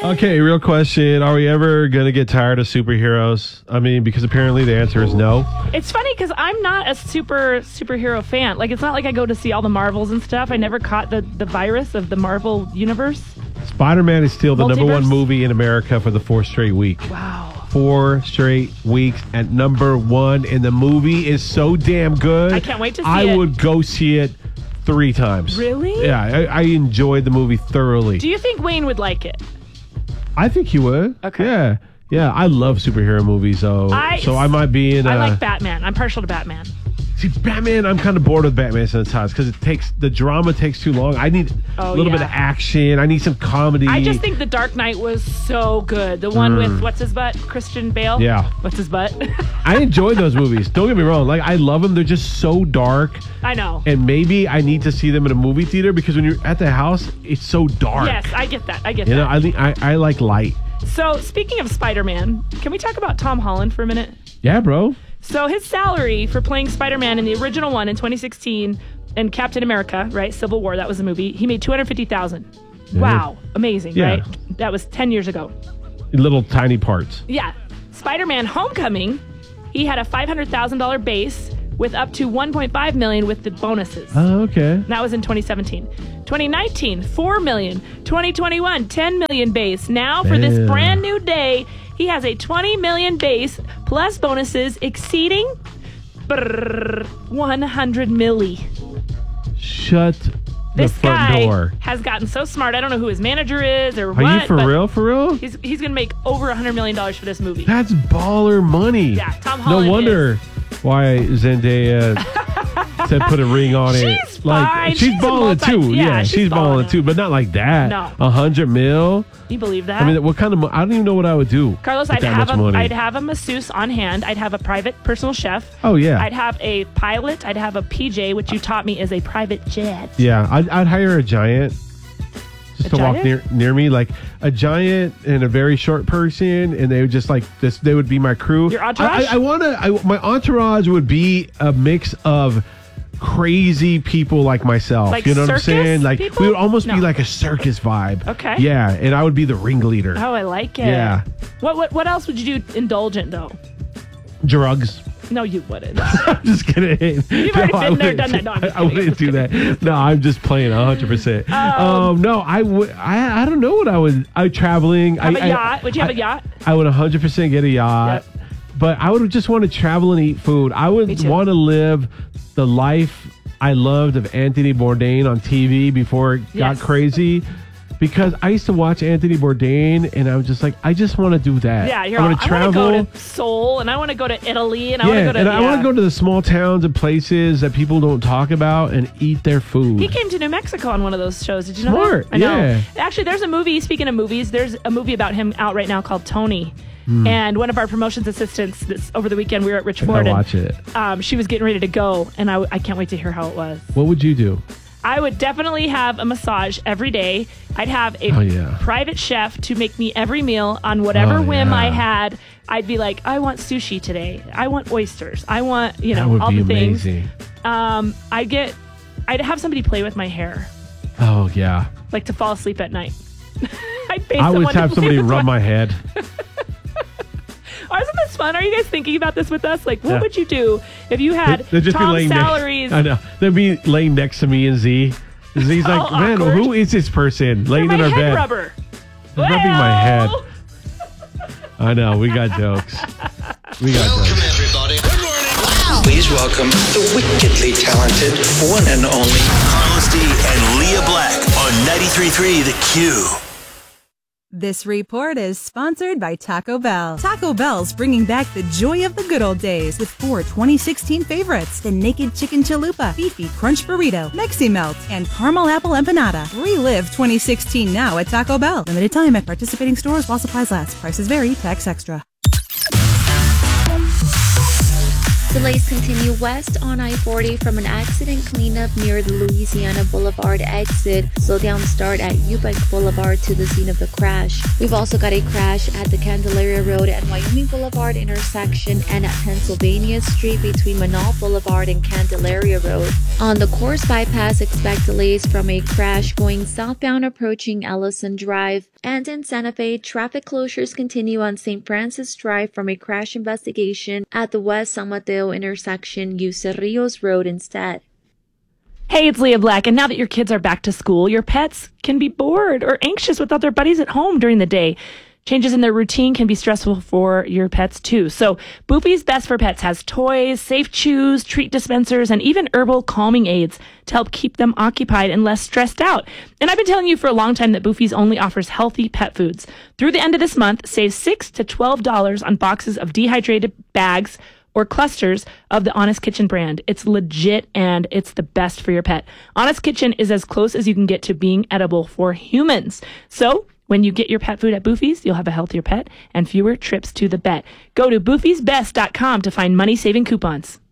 Okay, real question. Are we ever going to get tired of superheroes? I mean, because apparently the answer is no. It's funny because I'm not a superhero fan. Like, it's not like I go to see all the Marvels and stuff. I never caught the virus of the Marvel universe. Spider-Man is still the Multiverse? number one movie in America for the 4th straight week. Wow. 4 straight weeks at number 1, and the movie is so damn good. I can't wait to see it. I would go see it 3 times. Really? Yeah, I enjoyed the movie thoroughly. Do you think Wayne would like it? I think he would. Okay. Yeah, I love superhero movies, so I might be in. I like Batman. I'm partial to Batman. See, Batman, I'm kind of bored with Batman sometimes because the drama takes too long. I need a little bit of action. I need some comedy. I just think The Dark Knight was so good. The one with, what's his butt? Christian Bale? Yeah. What's his butt? I enjoy those movies. Don't get me wrong. Like, I love them. They're just so dark. I know. And maybe I need to see them in a movie theater because when you're at the house, it's so dark. Yes, I get that. You know, I like light. So, speaking of Spider-Man, can we talk about Tom Holland for a minute? Yeah, bro. So his salary for playing Spider-Man in the original one in 2016 and Captain America, right? Civil War, that was the movie. He made $250,000. Yeah. Wow, amazing, Yeah. right? That was 10 years ago. Little tiny parts. Yeah. Spider-Man Homecoming, he had a $500,000 base with up to $1.5 million with the bonuses. Oh, okay. That was in 2017. 2019, $4 million. 2021, $10 million base. Now for this brand new day, he has a $20 million base plus bonuses exceeding $100 million. Shut This the front guy door. has gotten so smart. I don't know who his manager is or Are what. you for real? For real? He's going to make over $100 million for this movie. That's baller money. Yeah, Tom Holland No wonder why Zendaya said put a ring on it. She's fine. She's balling too. Yeah, she's balling too, but not like that. No. $100 million. You believe that? I mean, what kind of? I don't even know what I would do. Carlos, with I'd that much money. have a masseuse on hand. I'd have a private personal chef. Oh yeah. I'd have a pilot. I'd have a PJ, which you taught me is a private jet. Yeah, I'd hire a giant just to walk near me, like a giant and a very short person, and they would just like this. They would be my crew. Your entourage? My entourage would be a mix of crazy people like myself. Like you know what I'm circus saying? Like people? we would almost be No. like a circus vibe. Okay. Yeah, and I would be the ringleader. Oh, I like it. Yeah. What else would you do indulgent though? Drugs. No, you wouldn't. I'm just kidding. You've already been there, done that. No, I'm just I wouldn't do that. No, I'm just playing 100%. No, I would. I don't know what I would. Traveling. Have a yacht? Would you have a yacht? I would 100% get a yacht. Yep. But I would just want to travel and eat food. I Me would too. want to live the life I loved of Anthony Bourdain on TV before it got Yes. crazy. Because I used to watch Anthony Bourdain, and I was just like, I just want to do that. Yeah, I want to travel. I want to go to Seoul, and I want to go to Italy, and I want to go to. and I want to go to the small towns and places that people don't talk about and eat their food. He came to New Mexico on one of those shows. Did you know Smart, that? I know. yeah. Actually, there's a movie. Speaking of movies, there's a movie about him out right now called Tony. And one of our promotions assistants over the weekend, we were at Rich Ford. I'll watch it. She was getting ready to go, and I can't wait to hear how it was. What would you do? I would definitely have a massage every day. I'd have a private chef to make me every meal on whatever whim I had. I'd be like, I want sushi today. I want oysters. I want, That would all be the things. amazing. I'd have somebody play with my hair, Oh, yeah. like to fall asleep at night. I would have somebody rub my head. Oh, isn't this fun? Are you guys thinking about this with us? Like, what would you do if you had They'd just be Tom's laying salaries? I know. They'd be laying next to me and Z. Z's like, Oh, man, awkward. who is this person laying my in our head bed? rubber. Rubbing my head. Well, I know. We got jokes. Welcome, everybody. Good morning. Please welcome the wickedly talented one and only Carlos D and Leah Black on 93.3 The Q. This report is sponsored by Taco Bell. Taco Bell's bringing back the joy of the good old days with 4 2016 favorites: the Naked Chicken Chalupa, Beefy Crunch Burrito, Mexi Melt, and Caramel Apple Empanada. Relive 2016 now at Taco Bell. Limited time at participating stores while supplies last. Prices vary. Tax extra. Delays continue west on I-40 from an accident cleanup near the Louisiana Boulevard exit. Slow down start at Eubank Boulevard to the scene of the crash. We've also got a crash at the Candelaria Road and Wyoming Boulevard intersection and at Pennsylvania Street between Manal Boulevard and Candelaria Road. On the course bypass, expect delays from a crash going southbound approaching Ellison Drive. And in Santa Fe, traffic closures continue on St. Francis Drive from a crash investigation at the West San Mateo intersection. Use Cerrillos Road instead. Hey, it's Leah Black, and now that your kids are back to school, your pets can be bored or anxious without their buddies at home during the day. Changes in their routine can be stressful for your pets too. So Boopie's Best for Pets has toys, safe chews, treat dispensers, and even herbal calming aids to help keep them occupied and less stressed out. And I've been telling you for a long time that Boopie's only offers healthy pet foods. Through the end of this month, save $6 to $12 on boxes of dehydrated bags or clusters of the Honest Kitchen brand. It's legit and it's the best for your pet. Honest Kitchen is as close as you can get to being edible for humans. So when you get your pet food at Boofy's, you'll have a healthier pet and fewer trips to the vet. Go to boofysbest.com to find money-saving coupons.